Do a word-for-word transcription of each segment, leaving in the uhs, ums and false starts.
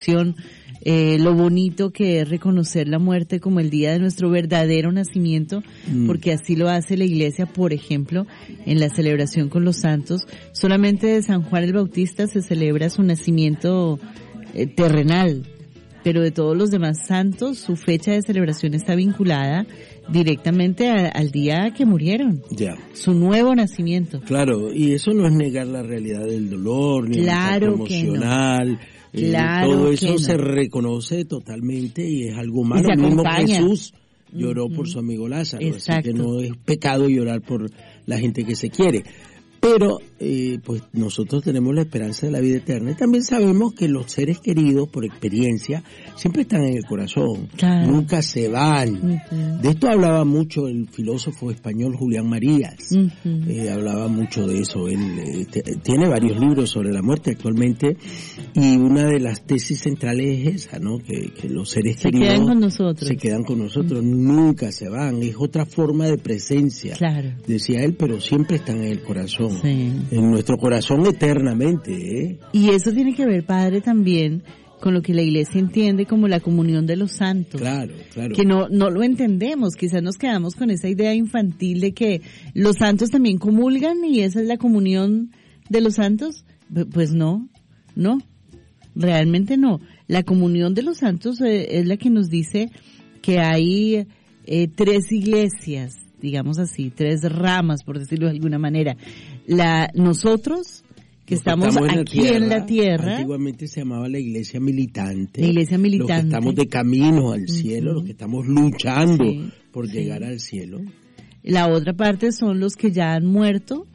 celebración, eh, lo bonito que es reconocer la muerte como el día de nuestro verdadero nacimiento, mm. porque así lo hace la Iglesia, por ejemplo, en la celebración con los santos. Solamente de San Juan el Bautista se celebra su nacimiento eh, terrenal, pero de todos los demás santos su fecha de celebración está vinculada directamente a, al día que murieron, ya. Su nuevo nacimiento. Claro, y eso no es negar la realidad del dolor, ni claro el emocional. No. Claro eh, todo eso no. se reconoce totalmente y es algo malo. El mismo Jesús lloró uh-huh. por su amigo Lázaro, Exacto. así que no es pecado llorar por la gente que se quiere. Pero, eh, pues nosotros tenemos la esperanza de la vida eterna y también sabemos que los seres queridos, por experiencia, siempre están en el corazón, claro. nunca se van. Uh-huh. De esto hablaba mucho el filósofo español Julián Marías, uh-huh. eh, hablaba mucho de eso. Él eh, t- tiene varios libros sobre la muerte actualmente y una de las tesis centrales es esa, ¿no? Que, que los seres se queridos quedan con nosotros. se quedan con nosotros, uh-huh. nunca se van, es otra forma de presencia, claro. decía él, pero siempre están en el corazón. Sí. En nuestro corazón eternamente, ¿eh? Y eso tiene que ver, padre, también con lo que la Iglesia entiende como la comunión de los santos. Claro, claro. Que no, no lo entendemos, quizás nos quedamos con esa idea infantil de que los santos también comulgan y esa es la comunión de los santos. Pues no, no, realmente no. La comunión de los santos eh, es la que nos dice que hay eh, tres iglesias, digamos así, tres ramas, por decirlo de alguna manera. La, nosotros, que estamos, estamos en aquí tierra, en la tierra. Antiguamente se llamaba la iglesia militante. La iglesia militante. Los que estamos de camino al cielo, uh-huh. los que estamos luchando sí, por sí. llegar al cielo. La otra parte son los que ya han muerto,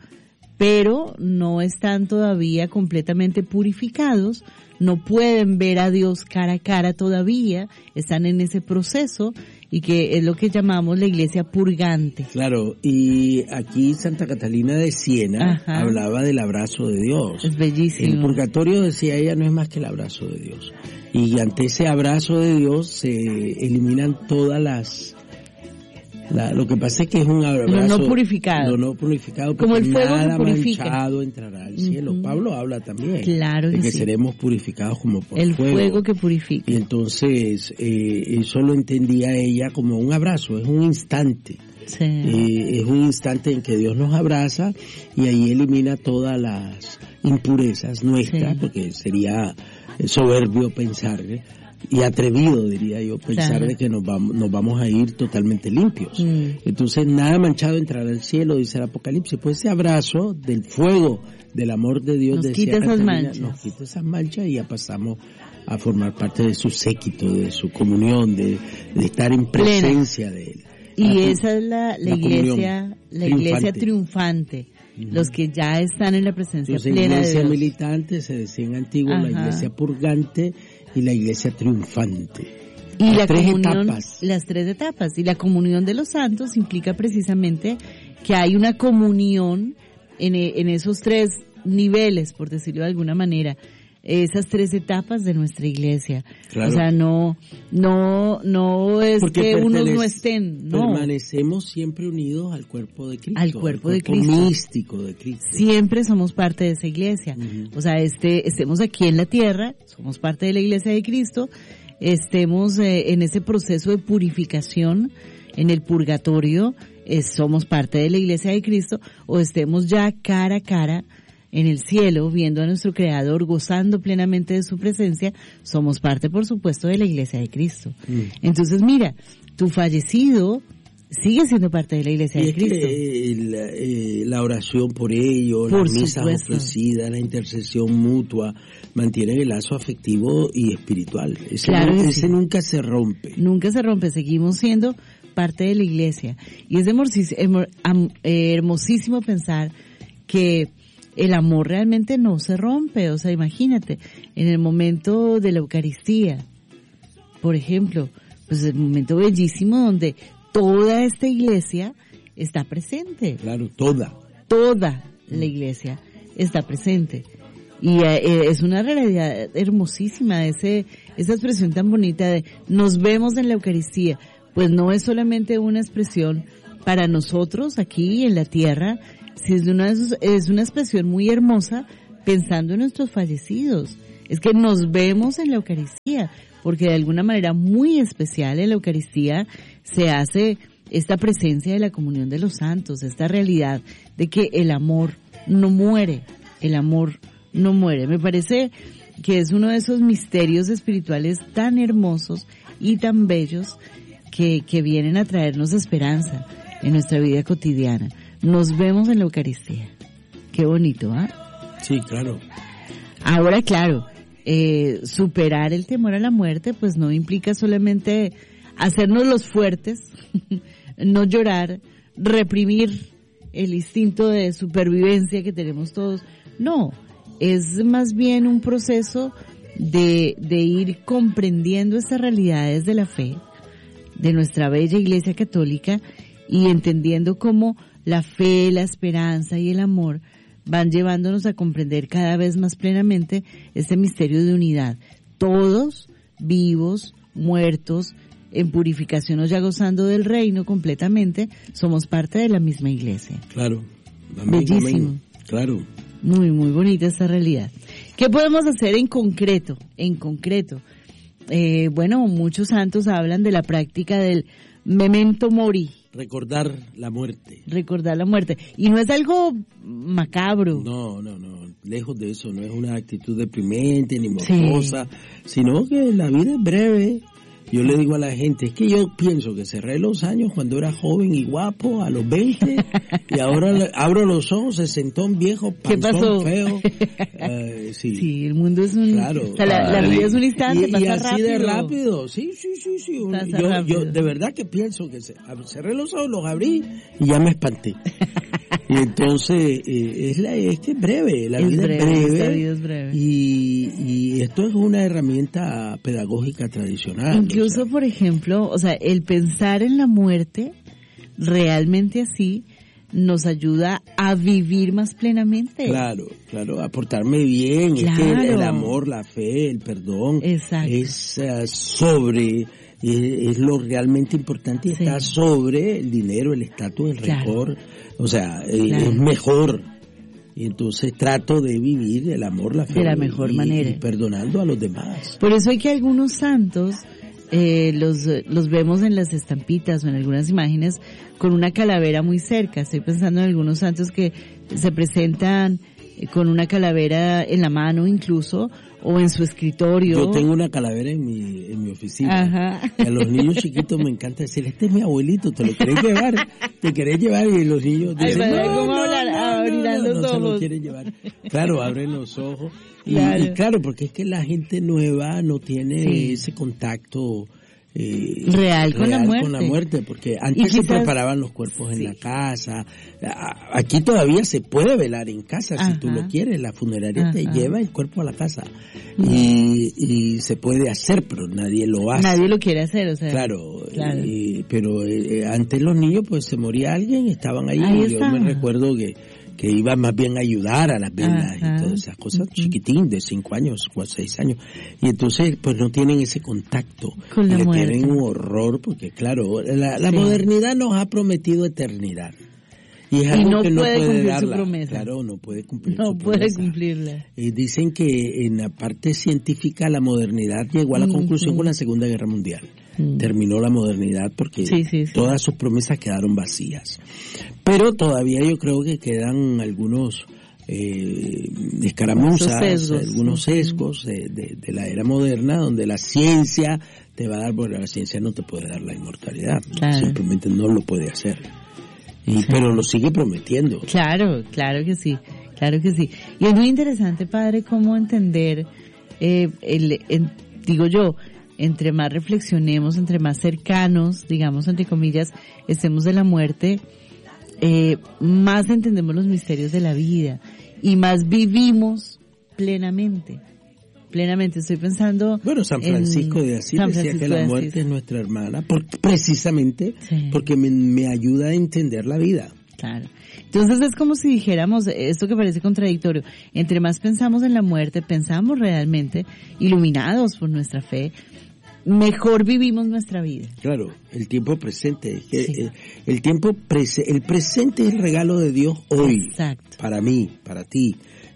pero no están todavía completamente purificados, no pueden ver a Dios cara a cara todavía, están en ese proceso y que es lo que llamamos la iglesia purgante. Claro, y aquí Santa Catalina de Siena Ajá. hablaba del abrazo de Dios. Es bellísimo. El purgatorio, decía ella, no es más que el abrazo de Dios. Y ante ese abrazo de Dios se eliminan todas las... La, lo que pasa es que es un abrazo... Lo no purificado. Lo no purificado, como el fuego nada que purifica. manchado entrará al cielo. Uh-huh. Pablo habla también claro que de que sí. seremos purificados como por el fuego. El fuego que purifica. Y entonces eh, eso lo entendía ella como un abrazo, es un instante. Sí. Eh, es un instante en que Dios nos abraza y ahí elimina todas las impurezas nuestras, sí. porque sería soberbio pensar, ¿eh? y atrevido, diría yo, pensar claro. de que nos vamos, nos vamos a ir totalmente limpios. Mm. Entonces, nada manchado entrará al cielo, dice el Apocalipsis. Pues ese abrazo del fuego, del amor de Dios, nos decía quita esas Catalina, manchas. Nos quita esas manchas y ya pasamos a formar parte de su séquito, de su comunión, de, de estar en presencia Plena. de Él. Y Aquí, esa es la, la, la iglesia, la iglesia triunfante. Uh-huh. Los que ya están en la presencia Entonces, plena de Dios. La iglesia militante, se decía en antiguo, Ajá. la iglesia purgante y la iglesia triunfante. Y las la tres comunión, etapas. Las tres etapas. Y la comunión de los santos implica precisamente que hay una comunión en, en esos tres niveles, por decirlo de alguna manera. Esas tres etapas de nuestra iglesia. Claro. O sea, no, no, no es Porque que unos no estén, no. Permanecemos siempre unidos al cuerpo de Cristo. Al cuerpo, al cuerpo de Cristo. místico de Cristo. Siempre somos parte de esa iglesia. Uh-huh. O sea, este, estemos aquí en la tierra, somos parte de la iglesia de Cristo, estemos eh, en ese proceso de purificación, en el purgatorio, eh, somos parte de la iglesia de Cristo, o estemos ya cara a cara en el cielo, viendo a nuestro Creador, gozando plenamente de su presencia, somos parte, por supuesto, de la Iglesia de Cristo. Mm. Entonces, mira, tu fallecido sigue siendo parte de la Iglesia y de es Cristo. Que, eh, la, eh, la oración por ellos, por las misas supuesto. ofrecidas, la intercesión mutua, mantienen el lazo afectivo y espiritual. Ese, claro no, que ese sí. nunca se rompe. Nunca se rompe, seguimos siendo parte de la Iglesia. Y es hermosísimo pensar que el amor realmente no se rompe. O sea, imagínate, en el momento de la Eucaristía, por ejemplo, pues el momento bellísimo donde toda esta iglesia está presente. Claro, toda. Toda la iglesia está presente. Y eh, es una realidad hermosísima, ese, esa expresión tan bonita de nos vemos en la Eucaristía. Pues no es solamente una expresión para nosotros aquí en la tierra, si es una, es una expresión muy hermosa pensando en nuestros fallecidos, es que nos vemos en la Eucaristía, porque de alguna manera muy especial en la Eucaristía se hace esta presencia de la comunión de los santos, esta realidad de que el amor no muere, el amor no muere. Me parece que es uno de esos misterios espirituales tan hermosos y tan bellos que, que vienen a traernos esperanza en nuestra vida cotidiana. Nos vemos en la Eucaristía. Qué bonito, ¿ah? ¿eh? Sí, claro. Ahora, claro, eh, superar el temor a la muerte, pues no implica solamente hacernos los fuertes, no llorar, reprimir el instinto de supervivencia que tenemos todos. No, es más bien un proceso de, de ir comprendiendo estas realidades de la fe, de nuestra bella Iglesia Católica, y entendiendo cómo la fe, la esperanza y el amor van llevándonos a comprender cada vez más plenamente este misterio de unidad. Todos vivos, muertos, en purificación o ya gozando del reino completamente, somos parte de la misma Iglesia. Claro. Amén, Bellísimo. Amén. Claro. Muy, muy bonita esta realidad. ¿Qué podemos hacer en concreto? En concreto. Eh, bueno, muchos santos hablan de la práctica del memento mori. Recordar la muerte. Recordar la muerte. Y no es algo macabro. No, no, no. Lejos de eso. No es una actitud deprimente ni morbosa, sí. Sino que la vida es breve. Yo le digo a la gente, es que yo pienso que cerré los años cuando era joven y guapo, a los veinte, y ahora abro los ojos, sesentón viejo, panzón feo. Uh, sí. sí, el mundo es un... Claro. O sea, la, la vida es un instante, y, pasa y así rápido. de rápido, sí, sí, sí, sí. Yo, yo de verdad que pienso que se, cerré los ojos, los abrí y ya me espanté. Y entonces, eh, es, la, es que es breve, la es vida breve, es breve. La vida es breve. Y, y esto es una herramienta pedagógica tradicional. Incluso, o sea, por ejemplo, o sea, el pensar en la muerte, realmente así, nos ayuda a vivir más plenamente. Claro, claro, a portarme bien. Claro. Es que el, el amor, la fe, el perdón, exacto, es uh, sobre... Es, es lo realmente importante y sí. Está sobre el dinero, el estatus, el claro. Rencor, o sea, claro. Es mejor. Y entonces trato de vivir el amor, la fe de la mejor y, manera, y perdonando a los demás. Por eso hay que algunos santos eh, los los vemos en las estampitas o en algunas imágenes con una calavera muy cerca. Estoy pensando en algunos santos que se presentan con una calavera en la mano incluso, o en su escritorio. Yo tengo una calavera en mi en mi oficina. Ajá. Y a los niños chiquitos me encanta decir, este es mi abuelito, ¿te lo querés llevar? ¿Te querés llevar? Y los niños dicen, Ay, no, ¿cómo no, hablar? no, Abrirán no, no, los no, ojos. se lo quieren llevar. Claro, abren los ojos. Y claro, y claro porque es que la gente nueva no tiene sí. ese contacto eh, real, con, real la muerte. con la muerte, porque antes quizás, se preparaban los cuerpos sí. en la casa. Aquí todavía se puede velar en casa. Ajá. Si tú lo quieres, la funeraria Ajá. te lleva el cuerpo a la casa y, y se puede hacer, pero nadie lo hace. Nadie lo quiere hacer, o sea. Claro, claro. Y, pero eh, antes los niños, pues se moría alguien, estaban ahí. ahí yo está. me recuerdo que que iba más bien a ayudar a las velas y todas esas cosas, uh-huh. chiquitín, de cinco años o seis años. Y entonces, pues no tienen ese contacto. Con la le muerte. Tienen un horror, porque claro, la, la sí. modernidad nos ha prometido eternidad. Y es algo y no que no puede, puede cumplir darla. Su promesa. Claro, no puede cumplir no su puede promesa. cumplirla. Eh, dicen que en la parte científica la modernidad llegó a la uh-huh. conclusión con la Segunda Guerra Mundial. Uh-huh. Terminó la modernidad porque sí, sí, sí. todas sus promesas quedaron vacías. Pero todavía yo creo que quedan algunos eh, escaramuzas, sesgos. algunos sesgos de, de, de la era moderna donde la ciencia te va a dar, porque la ciencia no te puede dar la inmortalidad, claro. simplemente no lo puede hacer. Y, pero lo sigue prometiendo. Claro, claro que sí, claro que sí. Y es muy interesante, padre, cómo entender, eh, el, el, digo yo, entre más reflexionemos, entre más cercanos, digamos, entre comillas, estemos de la muerte, eh, más entendemos los misterios de la vida y más vivimos plenamente. Plenamente, estoy pensando... Bueno, San Francisco de Asís decía que la muerte es nuestra hermana, por, precisamente sí. porque me, me ayuda a entender la vida. Claro. Entonces es como si dijéramos, esto que parece contradictorio, entre más pensamos en la muerte, pensamos realmente, iluminados por nuestra fe, mejor vivimos nuestra vida. Claro, el tiempo presente. Sí. El, el, el tiempo prese, el presente es el regalo de Dios hoy. Exacto. Para mí, para ti.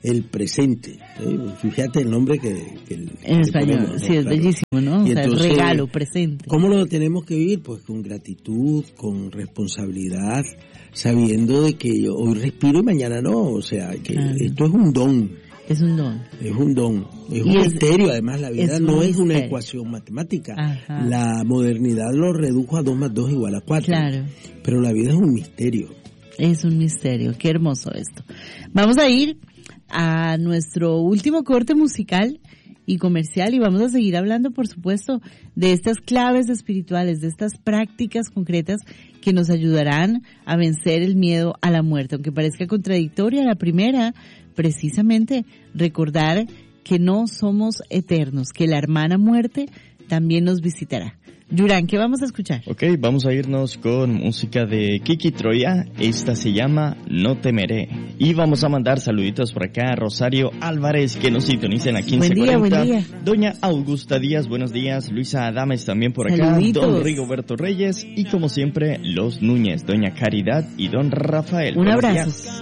el presente. ¿eh? Fíjate el nombre que, que el, en que español, ponemos, ¿no? sí, es Claro. bellísimo, ¿no? O Y sea, entonces, regalo, presente. ¿Cómo lo tenemos que vivir? Pues con gratitud, con responsabilidad, sabiendo de que yo hoy respiro y mañana no. O sea, que Claro. esto es un don. Es un don. Es un don, es Y un es- misterio. Además, la vida es un no es una misterio. ecuación matemática. Ajá. La modernidad lo redujo a dos más dos igual a cuatro. Claro. Pero la vida es un misterio. Es un misterio, qué hermoso esto. Vamos a ir a nuestro último corte musical y comercial y vamos a seguir hablando, por supuesto, de estas claves espirituales, de estas prácticas concretas que nos ayudarán a vencer el miedo a la muerte. Aunque parezca contradictoria la primera, precisamente recordar que no somos eternos, que la hermana muerte también nos visitará. Yurán, ¿qué vamos a escuchar? Ok, vamos a irnos con música de Kiki Troya. Esta se llama No Temeré. Y vamos a mandar saluditos por acá a Rosario Álvarez, que nos sintonicen a quince cuarenta. Buen día, buen día. Doña Augusta Díaz, buenos días. Luisa Adames también por acá. Saluditos. Don Rigoberto Reyes. Y como siempre, los Núñez, Doña Caridad y Don Rafael. Un Buenos abrazo. días.